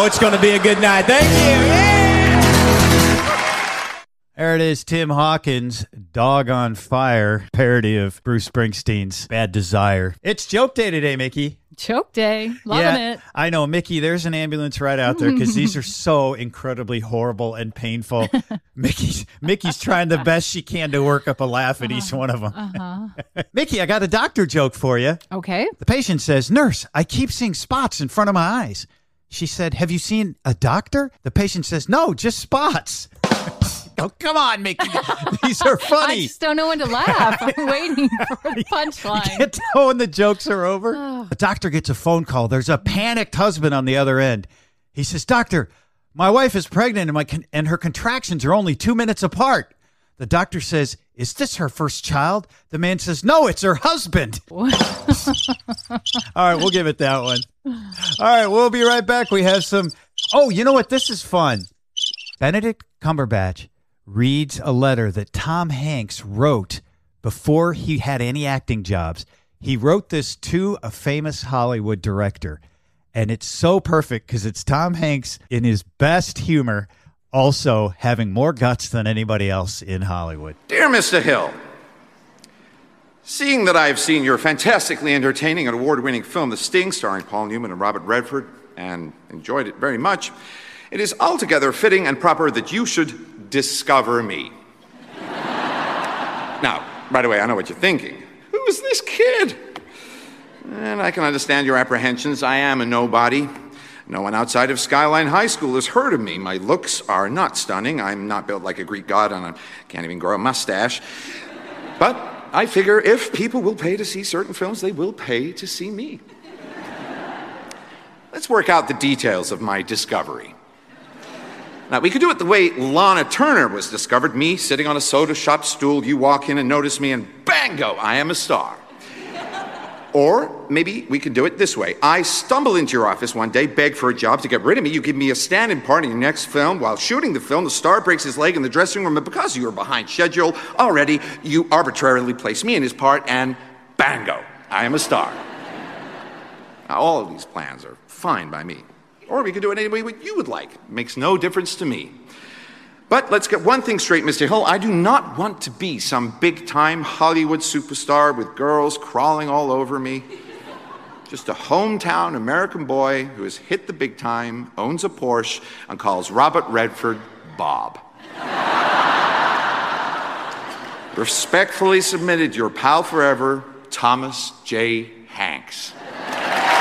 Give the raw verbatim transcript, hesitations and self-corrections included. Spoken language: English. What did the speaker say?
know it's going to be a good night. Thank you. Yeah. There it is, Tim Hawkins, Dog on Fire, parody of Bruce Springsteen's Bad Desire. It's joke day today, Mickey. Joke day. Loving yeah, it. I know, Mickey, there's an ambulance right out there because these are so incredibly horrible and painful. Mickey's Mickey's trying the best she can to work up a laugh at uh, each one of them. Uh-huh. Mickey, I got a doctor joke for you. Okay. The patient says, "Nurse, I keep seeing spots in front of my eyes." She said, "Have you seen a doctor?" The patient says, "No, just spots." Oh, come on, Mickey. These are funny. I just don't know when to laugh. I'm waiting for the punchline. You can't tell when the jokes are over. Oh. A doctor gets a phone call. There's a panicked husband on the other end. He says, "Doctor, my wife is pregnant and, my con- and her contractions are only two minutes apart." The doctor says, "Is this her first child?" The man says, "No, it's her husband." All right, we'll give it that one. All right, we'll be right back. We have some. Oh, you know what? This is fun. Benedict Cumberbatch reads a letter that Tom Hanks wrote before he had any acting jobs. He wrote this to a famous Hollywood director, and it's so perfect because it's Tom Hanks in his best humor, also having more guts than anybody else in Hollywood. Dear Mister Hill, seeing that I've seen your fantastically entertaining and award-winning film, The Sting, starring Paul Newman and Robert Redford, and enjoyed it very much, it is altogether fitting and proper that you should discover me. Now, right away, I know what you're thinking. Who is this kid? And I can understand your apprehensions. I am a nobody. No one outside of Skyline High School has heard of me. My looks are not stunning. I'm not built like a Greek god, and I can't even grow a mustache. But I figure if people will pay to see certain films, they will pay to see me. Let's work out the details of my discovery. Now, we could do it the way Lana Turner was discovered, me sitting on a soda shop stool, you walk in and notice me, and bango, I am a star. Or maybe we could do it this way. I stumble into your office one day, beg for a job to get rid of me. You give me a stand-in part in your next film. While shooting the film, the star breaks his leg in the dressing room, and because you were behind schedule already, you arbitrarily place me in his part, and bango, I am a star. Now, all of these plans are fine by me. Or we could do it any way you would like. It makes no difference to me. But let's get one thing straight, Mister Hill. I do not want to be some big-time Hollywood superstar with girls crawling all over me. Just a hometown American boy who has hit the big time, owns a Porsche, and calls Robert Redford Bob. Respectfully submitted, your pal forever, Thomas J. Hanks.